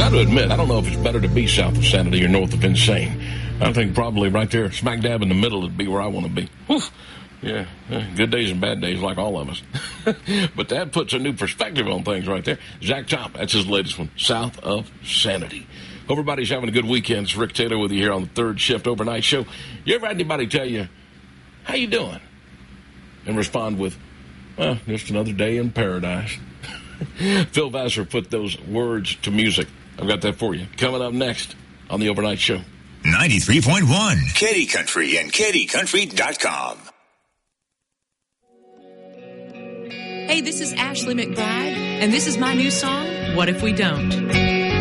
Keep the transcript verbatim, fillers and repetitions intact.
got to admit, I don't know if it's better to be south of sanity or north of insane. I think probably right there, smack dab in the middle, would be where I want to be. Whew. Yeah, good days and bad days like all of us. But that puts a new perspective on things right there. Zach Top, that's his latest one, South of Sanity. Hope everybody's having a good weekend. It's Rick Taylor with you here on the Third Shift Overnight Show. You ever had anybody tell you, how you doing? And respond with, well, just another day in paradise. Phil Vassar put those words to music. I've got that for you. Coming up next on the Overnight Show. ninety-three point one, Katy Country and katy country dot com. Hey, this is Ashley McBride, and this is my new song, What If We Don't?